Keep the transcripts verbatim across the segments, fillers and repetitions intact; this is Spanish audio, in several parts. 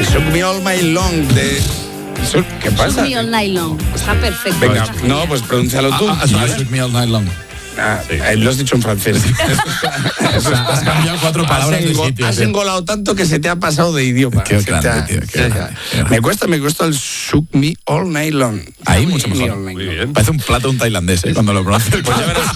Shook Me All Night Long de... ¿Qué pasa? Shook Me All Night Long. Está perfecto. Venga, no, pues pronúncialo tú. Ah, ah, Shook Me All Night Long. Ah, sí. Lo has dicho en francés. O sea, has cambiado cuatro palabras de sitio. Has engolado tanto que se te ha pasado de idioma. Qué grande, ha... tío, qué grande, qué me cuesta, me cuesta el Shook Me All Night Long. Ahí mucho mejor. Muy bien. Parece un plato un tailandés, ¿eh? Cuando lo pronuncias. Pues ya verás.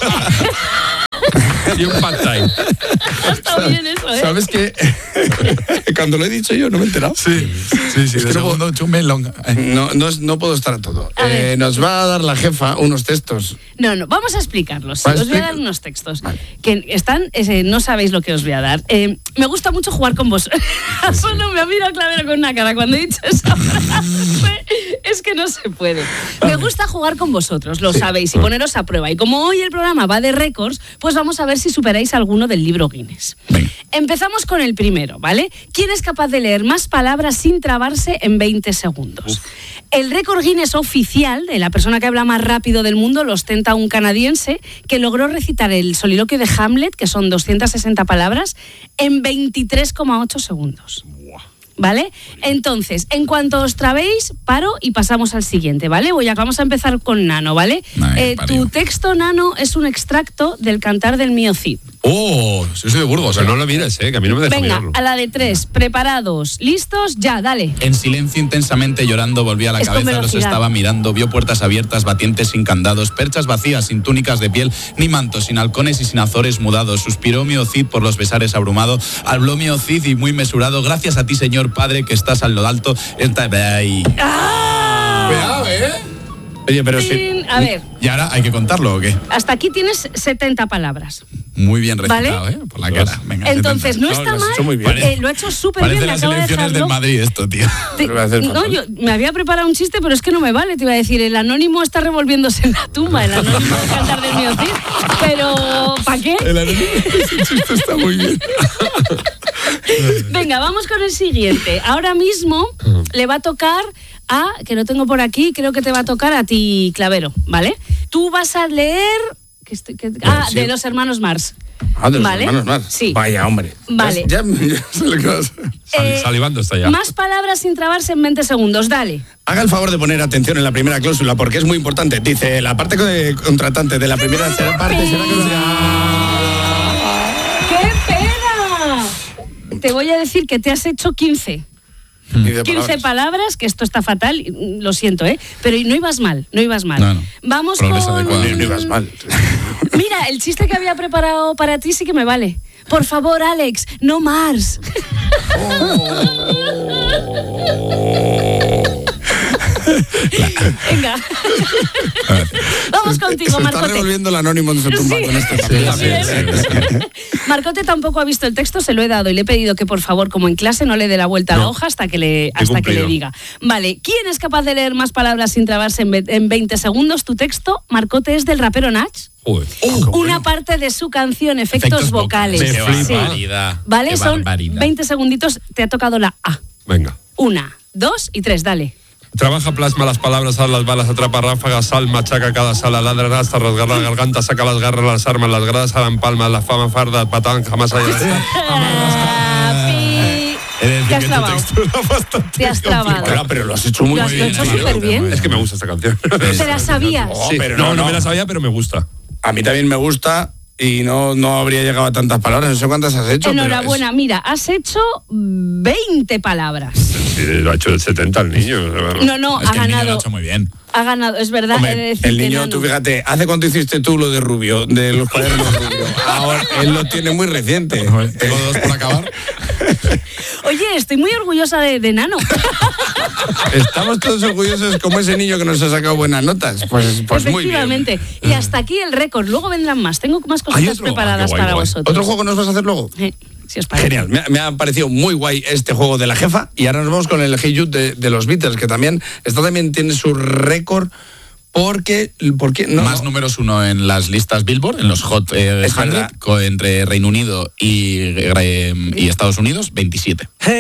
Y un pad thai. Está bien eso, ¿eh? ¿Sabes qué? Cuando lo he dicho yo no me he enterado. Sí, sí, sí. Es que no, puedo, no, no, no puedo estar a todo. A eh, nos va a dar la jefa unos textos. No, no, vamos a explicarlos. Os voy a dar unos textos. Vale. Que están, eh, no sabéis lo que os voy a dar. Eh, me gusta mucho jugar con vos. Sí, Solo sí. Me ha mirado Clavero con una cara cuando he dicho esa frase. Es que no se puede. Me gusta jugar con vosotros, lo sí. sabéis, y poneros a prueba. Y como hoy el programa va de récords, pues vamos a ver si superáis alguno del libro Guinness. Venga. Empezamos con el primero, ¿vale? ¿Quién es capaz de leer más palabras sin trabarse en veinte segundos? Uf. El récord Guinness oficial de la persona que habla más rápido del mundo lo ostenta un canadiense que logró recitar el soliloquio de Hamlet, que son doscientas sesenta palabras, en veintitrés coma ocho segundos. ¿Vale? Entonces, en cuanto os trabéis, paro y pasamos al siguiente, ¿vale? Voy a, vamos a empezar con Nano, ¿vale? Ay, eh, tu texto, Nano, es un extracto del Cantar del Mío Cid. ¡Oh! Yo soy de Burgos. Pero no lo mires, ¿eh? Que a mí no me deja Venga, mirarlo. a la de tres. Preparados, listos, ya, dale. En silencio, intensamente llorando, volvía a la es cabeza, los estaba mirando, vio puertas abiertas, batientes sin candados, perchas vacías, sin túnicas de piel, ni mantos, sin halcones y sin azores mudados. Suspiró Mío Cid por los besares abrumado, habló Mío Cid y muy mesurado, gracias a ti, Señor Padre, que estás al lo alto. Está ahí. ¡Ah! Cuidado, ¿eh? Oye, pero sí. sí. A ver. ¿Y ahora hay que contarlo o qué? Hasta aquí tienes setenta palabras. Muy bien recitado, ¿vale? ¿eh? Por la cara. Venga, entonces, setenta. no está no, mal. Lo, muy bien. Eh, lo ha hecho súper bien. Parece las elecciones del Madrid esto, tío. Te, no, yo me había preparado un chiste, pero es que no me vale. Te iba a decir, el anónimo está revolviéndose en la tumba, el anónimo de Cantar del Mío Cid. Pero, ¿para qué? El anónimo ese chiste está muy bien. Venga, vamos con el siguiente. Ahora mismo le va a tocar a, que lo tengo por aquí, creo que te va a tocar a ti, Clavero, ¿vale? Tú vas a leer... Que estoy, que, ah, sí. de los hermanos Mars. Ah, de los ¿vale? hermanos Mars. Sí. Vaya, hombre. Vale. Ya, ya, ya sé lo que vas a... Eh, Salivando está ya. Más palabras sin trabarse en veinte segundos, dale. Haga el favor de poner atención en la primera cláusula porque es muy importante. Dice, la parte de contratante de la primera será parte será que ¡Qué pena! Te voy a decir que te has hecho quince. quince palabras, que esto está fatal, lo siento, ¿eh? Pero no ibas mal, no ibas mal. No, no. Vamos Progreso con... adecuado. No, no ibas mal. Mira, el chiste que había preparado para ti sí que me vale. Por favor, Alex, no Mars. Venga. Vamos contigo, se Marcote. Se está revolviendo el anónimo de su tumba sí. con este sí, sí, sí. Marcote tampoco ha visto el texto, se lo he dado y le he pedido que por favor, como en clase, no le dé la vuelta no. a la hoja hasta que le hasta que le diga. Vale, ¿quién es capaz de leer más palabras sin trabarse en, en veinte segundos? Tu texto, Marcote, es del rapero Nach. Uy, oh, una bueno. parte de su canción, efectos, efectos vocales. vocales. Sí. Barbaridad. Vale, Qué son barbaridad. veinte segunditos, te ha tocado la A. Venga. Una, dos y tres, dale. Trabaja, plasma las palabras, haz las balas, atrapa ráfagas, sal, machaca cada sala, ladra hasta rasgar la garganta, saca las garras, las armas, las gradas, alan palmas, la fama, farda, patán, jamás hay... Te has trabado. Te has trabado. Pero, pero lo has hecho muy lo has bien. Lo has hecho súper bien. Es que me gusta esta canción. ¿Se la sabías? Oh, sí. pero no, no, no me la sabía, pero me gusta. A mí también me gusta y no, no habría llegado a tantas palabras. No sé cuántas has hecho. Enhorabuena. Es... Mira, has hecho veinte palabras. Sí, lo ha hecho el setenta el niño. No, no, es ha que ganado. El niño lo ha hecho muy bien. Ha ganado, es verdad. Hombre, he de decir el niño, que tú fíjate, ¿hace cuánto hiciste tú lo de Rubio, de los cuadernos Rubio? Ahora, él lo tiene muy reciente. Tengo dos por acabar. Oye, estoy muy orgullosa de, de Nano. Estamos todos orgullosos como ese niño que nos ha sacado buenas notas. Pues, pues muy bien. Efectivamente. Y hasta aquí el récord. Luego vendrán más. Tengo más cositas preparadas guay, para guay. vosotros. ¿Otro juego nos vas a hacer luego? Eh, si os parece. Genial. Me ha, me ha parecido muy guay este juego de la jefa. Y ahora nos vamos con el Hey Jude de, de los Beatles, que también, esta también tiene su récord. Porque, porque no, más números uno en las listas Billboard, en los Hot eh, cien, entre Reino Unido y, eh, y Estados Unidos, veintisiete.